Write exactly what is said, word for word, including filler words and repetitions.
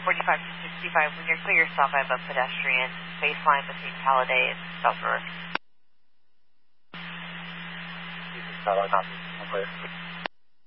forty-five to sixty-five, when you're clear yourself, I have a pedestrian baseline between Halliday and South River. This is Tyler, copy. I'm clear.